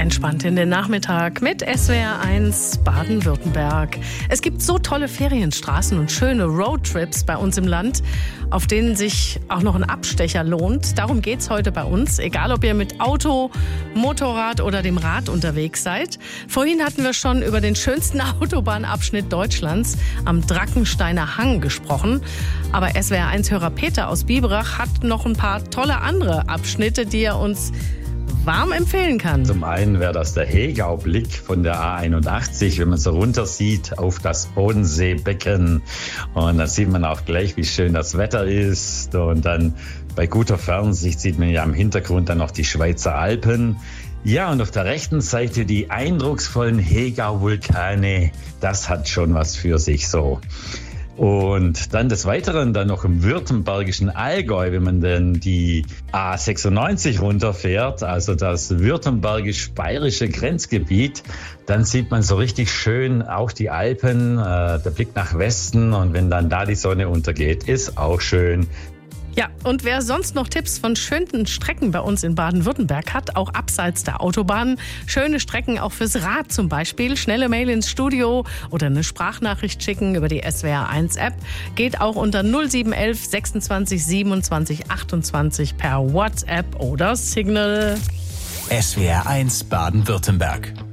Entspannt in den Nachmittag mit SWR1 Baden-Württemberg. Es gibt so tolle Ferienstraßen und schöne Roadtrips bei uns im Land, auf denen sich auch noch ein Abstecher lohnt. Darum geht's heute bei uns, egal ob ihr mit Auto, Motorrad oder dem Rad unterwegs seid. Vorhin hatten wir schon über den schönsten Autobahnabschnitt Deutschlands am Drackensteiner Hang gesprochen. Aber SWR1-Hörer Peter aus Biberach hat noch ein paar tolle andere Abschnitte, die er uns warm empfehlen kann. Zum einen wäre das der Hegaublick von der A81, wenn man so runter sieht auf das Bodenseebecken. Und da sieht man auch gleich, wie schön das Wetter ist. Und dann bei guter Fernsicht sieht man ja im Hintergrund dann noch die Schweizer Alpen. Ja, und auf der rechten Seite die eindrucksvollen Hegau-Vulkane. Das hat schon was für sich so. Und dann des Weiteren dann noch im württembergischen Allgäu, wenn man denn die A96 runterfährt, also das württembergisch-bayerische Grenzgebiet, dann sieht man so richtig schön auch die Alpen, der Blick nach Westen, und wenn dann da die Sonne untergeht, ist auch schön. Ja, und wer sonst noch Tipps von schönen Strecken bei uns in Baden-Württemberg hat, auch abseits der Autobahn, schöne Strecken auch fürs Rad zum Beispiel, schnelle Mail ins Studio oder eine Sprachnachricht schicken über die SWR1-App, geht auch unter 0711 26 27 28 per WhatsApp oder Signal. SWR1 Baden-Württemberg.